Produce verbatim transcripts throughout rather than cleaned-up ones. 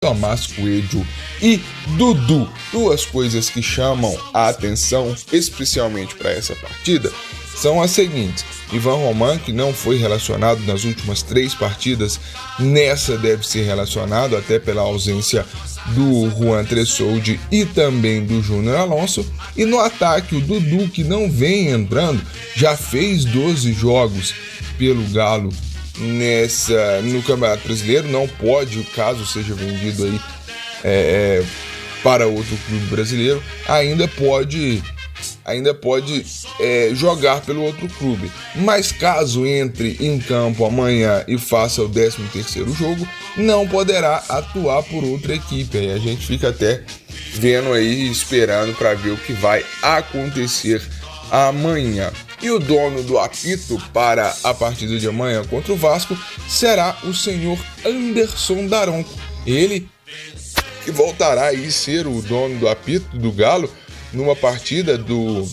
Tomás Coelho e Dudu. Duas coisas que chamam a atenção, especialmente para essa partida, são as seguintes. Ivan Roman, que não foi relacionado nas últimas três partidas, nessa deve ser relacionado, até pela ausência do Juan Tressoldi e também do Júnior Alonso. E no ataque, o Dudu, que não vem entrando, já fez doze jogos pelo Galo nessa, no Campeonato Brasileiro, não pode, caso seja vendido aí é, para outro clube brasileiro, ainda pode... ainda pode é, jogar pelo outro clube, mas caso entre em campo amanhã e faça o décimo terceiro jogo, não poderá atuar por outra equipe. Aí a gente fica até vendo aí, esperando para ver o que vai acontecer amanhã. E o dono do apito para a partida de amanhã contra o Vasco será o senhor Anderson Daronco, ele que voltará aí a ser o dono do apito do Galo numa partida do...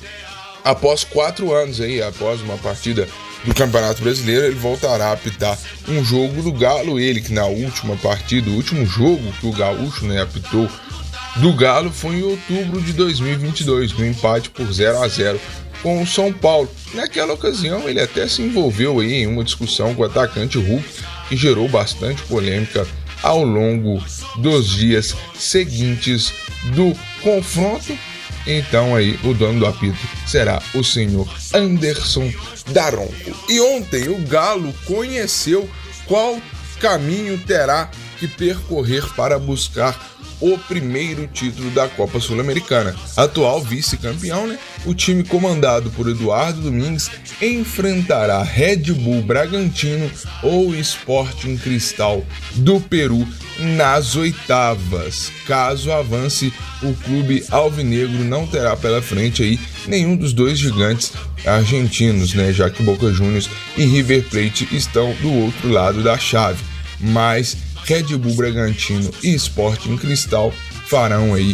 após quatro anos aí, após uma partida do Campeonato Brasileiro, ele voltará a apitar um jogo do Galo. Ele que na última partida, o último jogo que o Gaúcho, né, apitou do Galo foi em outubro de dois mil e vinte e dois, no empate por zero a zero com o São Paulo. Naquela ocasião ele até se envolveu aí em uma discussão com o atacante Hulk, que gerou bastante polêmica ao longo dos dias seguintes do confronto. Então aí o dono do apito será o senhor Anderson Daronco. E ontem o Galo conheceu qual caminho terá que percorrer para buscar o primeiro título da Copa Sul-Americana. Atual vice-campeão, né? O time comandado por Eduardo Domingues enfrentará Red Bull Bragantino ou Sporting Cristal do Peru nas oitavas. Caso avance, o clube alvinegro não terá pela frente aí nenhum dos dois gigantes argentinos, né? Já que Boca Juniors e River Plate estão do outro lado da chave. Mas Red Bull Bragantino e Sporting Cristal farão aí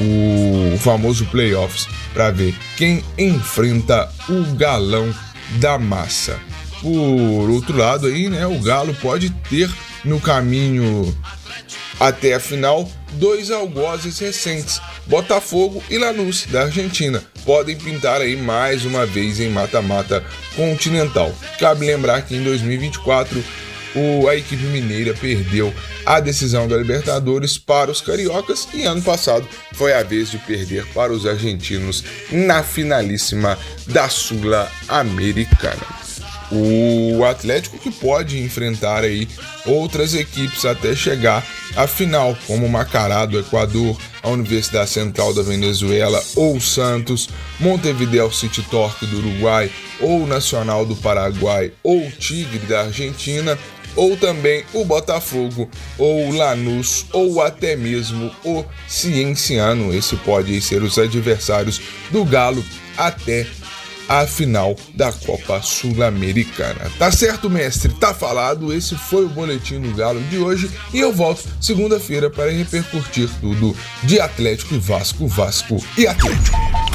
o famoso playoffs para ver quem enfrenta o Galão da Massa. Por outro lado aí, né, o Galo pode ter no caminho até a final dois algozes recentes, Botafogo e Lanús da Argentina, podem pintar aí mais uma vez em mata-mata continental. Cabe lembrar que em dois mil e vinte e quatro O, a equipe mineira perdeu a decisão da Libertadores para os cariocas e ano passado foi a vez de perder para os argentinos na finalíssima da Sul-Americana. O Atlético que pode enfrentar aí outras equipes até chegar à final, como o Macará do Equador, a Universidade Central da Venezuela ou Santos, Montevideo City Torque do Uruguai ou Nacional do Paraguai ou Tigre da Argentina, ou também o Botafogo, ou o Lanús, ou até mesmo o Cienciano. Esse pode ser os adversários do Galo até a final da Copa Sul-Americana. Tá certo, mestre? Tá falado. Esse foi o Boletim do Galo de hoje e eu volto segunda-feira para repercutir tudo de Atlético e Vasco, Vasco e Atlético.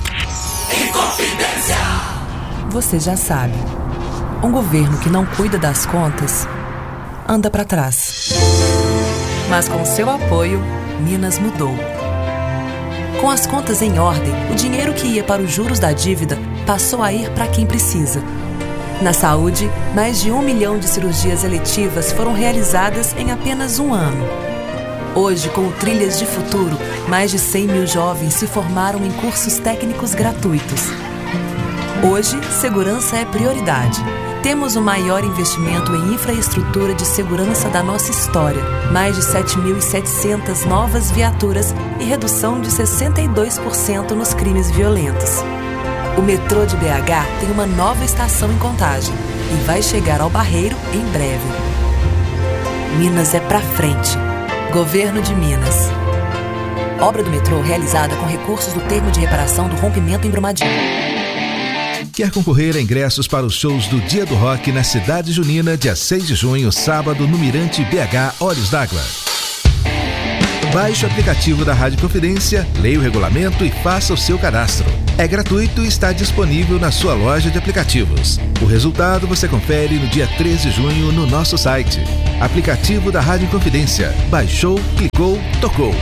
Você já sabe, um governo que não cuida das contas anda para trás. Mas com seu apoio, Minas mudou. Com as contas em ordem, o dinheiro que ia para os juros da dívida passou a ir para quem precisa. Na saúde, mais de um milhão de cirurgias eletivas foram realizadas em apenas um ano. Hoje, com o Trilhas de Futuro, mais de cem mil jovens se formaram em cursos técnicos gratuitos. Hoje, segurança é prioridade. Temos o maior investimento em infraestrutura de segurança da nossa história, mais de sete mil e setecentas novas viaturas e redução de sessenta e dois por cento nos crimes violentos. O metrô de B H tem uma nova estação em Contagem e vai chegar ao Barreiro em breve. Minas é pra frente. Governo de Minas. Obra do metrô realizada com recursos do termo de reparação do rompimento em Brumadinho. Quer concorrer a ingressos para os shows do Dia do Rock na Cidade Junina, dia seis de junho, sábado, no Mirante B H Olhos d'Água? Baixe o aplicativo da Rádio Confidência, leia o regulamento e faça o seu cadastro. É gratuito e está disponível na sua loja de aplicativos. O resultado você confere no dia três de junho no nosso site. Aplicativo da Rádio Inconfidência. Baixou, clicou, tocou.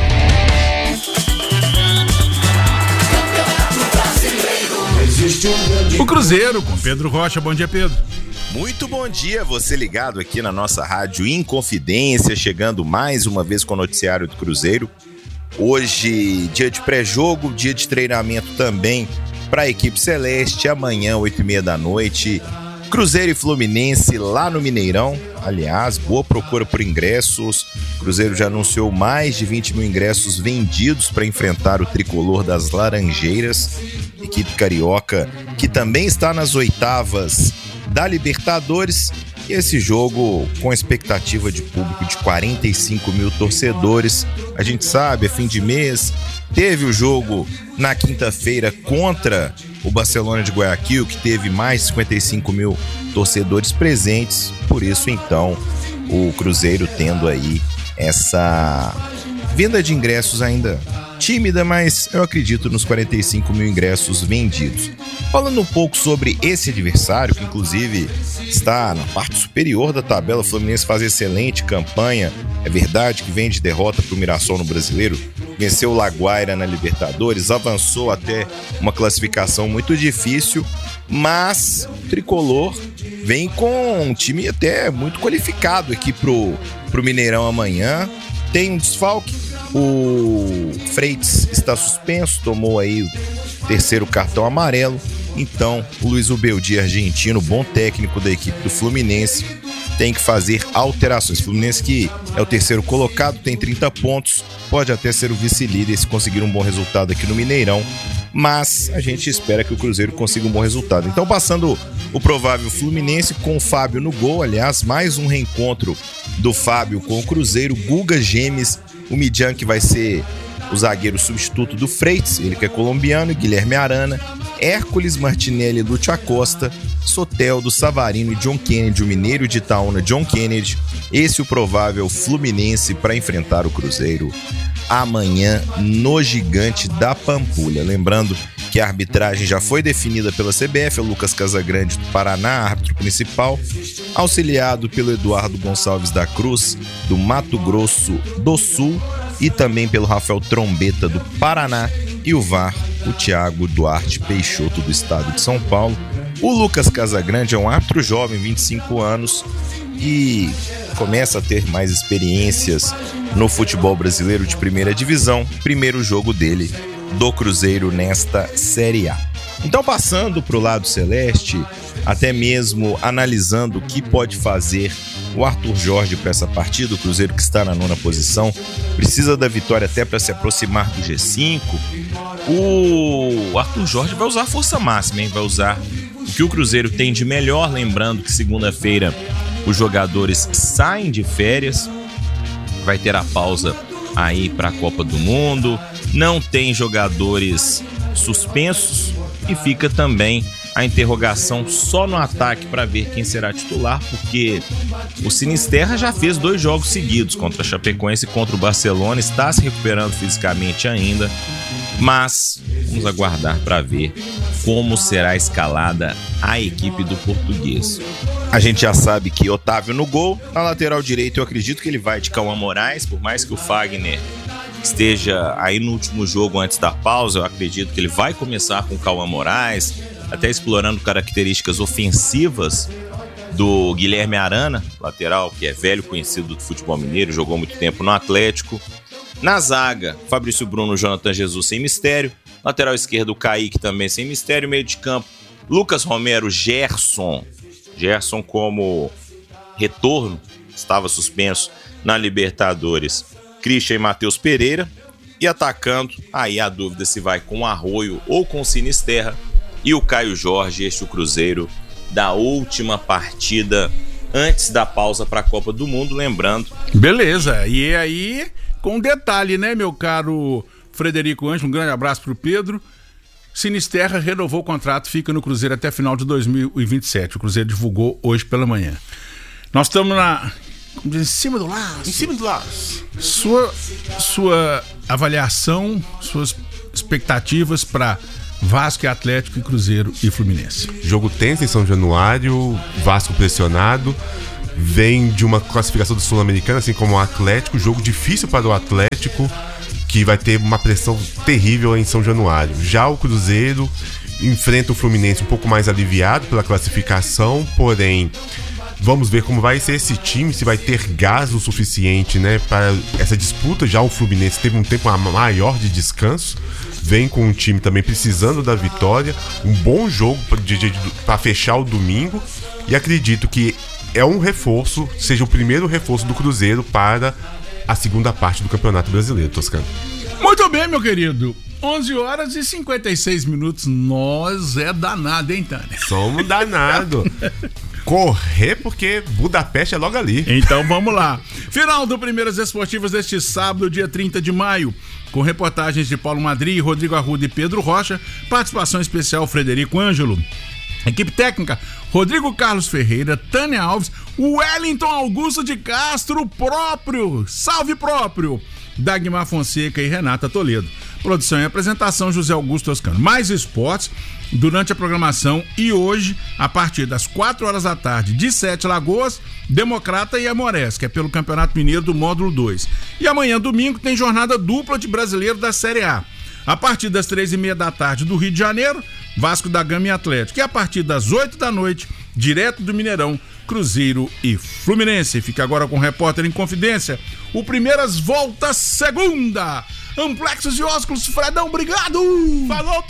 O Cruzeiro com Pedro Rocha. Bom dia, Pedro. Muito bom dia, você ligado aqui na nossa Rádio Inconfidência, chegando mais uma vez com o noticiário do Cruzeiro. Hoje, dia de pré-jogo, dia de treinamento também para a equipe celeste. Amanhã, oito e meia da noite, Cruzeiro e Fluminense lá no Mineirão. Aliás, boa procura por ingressos. O Cruzeiro já anunciou mais de vinte mil ingressos vendidos para enfrentar o tricolor das Laranjeiras, equipe carioca que também está nas oitavas da Libertadores. E esse jogo com expectativa de público de quarenta e cinco mil torcedores. A gente sabe, é fim de mês. Teve o jogo na quinta-feira contra o Barcelona de Guayaquil, que teve mais de cinquenta e cinco mil torcedores presentes. Por isso, então, o Cruzeiro tendo aí essa venda de ingressos ainda tímida, mas eu acredito nos quarenta e cinco mil ingressos vendidos. Falando um pouco sobre esse adversário, que inclusive está na parte superior da tabela, o Fluminense faz excelente campanha. É verdade que vem de derrota para o Mirassol no Brasileiro, venceu o Laguaira na Libertadores, avançou até uma classificação muito difícil, mas o Tricolor vem com um time até muito qualificado aqui pro, pro Mineirão amanhã. Tem um desfalque, o Freitas está suspenso, tomou aí o terceiro cartão amarelo. Então, o Luiz Ubeldi, argentino, bom técnico da equipe do Fluminense, tem que fazer alterações. O Fluminense, que é o terceiro colocado, tem trinta pontos, pode até ser o vice-líder se conseguir um bom resultado aqui no Mineirão, mas a gente espera que o Cruzeiro consiga um bom resultado. Então, passando o provável Fluminense com o Fábio no gol, aliás, mais um reencontro do Fábio com o Cruzeiro, Guga Gemes, o Midian, que vai ser o zagueiro substituto do Freitas, ele que é colombiano, e Guilherme Arana, Hércules, Martinelli, Lúcio Acosta, Soteldo, Savarino e John Kennedy, o mineiro de Itaúna, John Kennedy. Esse é o provável Fluminense para enfrentar o Cruzeiro amanhã no Gigante da Pampulha. Lembrando que a arbitragem já foi definida pela C B F, é o Lucas Casagrande do Paraná, árbitro principal, auxiliado pelo Eduardo Gonçalves da Cruz, do Mato Grosso do Sul, e também pelo Rafael Trombeta do Paraná, e o V A R, o Thiago Duarte Peixoto do estado de São Paulo. O Lucas Casagrande é um árbitro jovem, vinte e cinco anos, e começa a ter mais experiências no futebol brasileiro de primeira divisão. Primeiro jogo dele do Cruzeiro nesta Série A. Então, passando para o lado celeste, até mesmo analisando o que pode fazer o Arthur Jorge para essa partida, o Cruzeiro que está na nona posição, precisa da vitória até para se aproximar do G cinco. O Arthur Jorge vai usar a força máxima, hein? Vai usar o que o Cruzeiro tem de melhor, lembrando que segunda-feira os jogadores saem de férias, vai ter a pausa aí para a Copa do Mundo, não tem jogadores suspensos e fica também a interrogação só no ataque para ver quem será titular, porque o Sinisterra já fez dois jogos seguidos contra a Chapecoense e contra o Barcelona, está se recuperando fisicamente ainda, mas vamos aguardar para ver como será escalada a equipe do português. A gente já sabe que Otávio no gol, na lateral direita eu acredito que ele vai de Cauã Moraes, por mais que o Fagner esteja aí no último jogo antes da pausa, eu acredito que ele vai começar com o Cauã Moraes, até explorando características ofensivas do Guilherme Arana, lateral que é velho conhecido do futebol mineiro, jogou muito tempo no Atlético. Na zaga, Fabrício Bruno, Jonathan Jesus sem mistério. Lateral esquerdo, Kaique também sem mistério. Meio de campo, Lucas Romero, Gerson. Gerson como retorno, estava suspenso na Libertadores. Christian e Matheus Pereira. E atacando, aí a dúvida se vai com o Arroio ou com o Sinisterra. E o Caio Jorge, este o Cruzeiro da última partida antes da pausa para a Copa do Mundo, lembrando. Beleza, e aí com um detalhe, né, meu caro Frederico Ângelo, um grande abraço pro Pedro. Sinisterra renovou o contrato, fica no Cruzeiro até final de dois mil e vinte e sete. O Cruzeiro divulgou hoje pela manhã. Nós estamos na... como diz, em cima do laço. Em cima do laço. Sua, sua avaliação, suas expectativas para Vasco e Atlético e Cruzeiro e Fluminense. Jogo tenso em São Januário, Vasco pressionado, vem de uma classificação do Sul-Americana, assim como o Atlético, jogo difícil para o Atlético, que vai ter uma pressão terrível em São Januário. Já o Cruzeiro enfrenta o Fluminense um pouco mais aliviado pela classificação, porém vamos ver como vai ser esse time, se vai ter gás o suficiente, né, para essa disputa. Já o Fluminense teve um tempo maior de descanso, vem com um time também precisando da vitória, um bom jogo para fechar o domingo, e acredito que é um reforço, seja o primeiro reforço do Cruzeiro para a segunda parte do Campeonato Brasileiro, Toscano. Muito bem, meu querido. onze horas e cinquenta e seis minutos. Nós é danado, hein, Tânia? Somos danado. Correr porque Budapeste é logo ali. Então vamos lá. Final do Primeiras Esportivas deste sábado, dia trinta de maio. Com reportagens de Paulo Madri, Rodrigo Arruda e Pedro Rocha. Participação especial Frederico Ângelo. Equipe técnica, Rodrigo Carlos Ferreira, Tânia Alves, Wellington Augusto de Castro, próprio, salve próprio, Dagmar Fonseca e Renata Toledo. Produção e apresentação, José Augusto Toscano. Mais esportes durante a programação e hoje, a partir das quatro horas da tarde, de Sete Lagoas, Democrata e Amorés, que é pelo Campeonato Mineiro do Módulo dois. E amanhã, domingo, tem jornada dupla de brasileiro da Série A. A partir das três e meia da tarde do Rio de Janeiro, Vasco da Gama e Atlético. E a partir das oito da noite, direto do Mineirão, Cruzeiro e Fluminense. Fica agora com o repórter em confidência. O Primeiras volta segunda. Amplexos e ósculos, Fredão, obrigado! Falou,